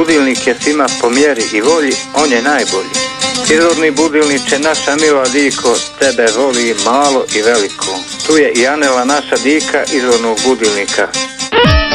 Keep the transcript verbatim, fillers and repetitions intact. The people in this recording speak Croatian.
budilnik je svima po mjeri i volji, on je najbolji. Izvorni budilniče, naša mila diko, tebe voli malo i veliko. Tu je i Anela, naša dika izvornog budilnika.